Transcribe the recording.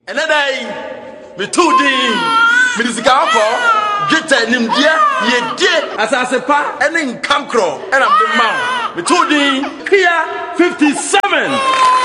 Ene dai me tudi me disika ko geta nimdia yedie asase pa ene nkankro ena me ma me tudi Kia 57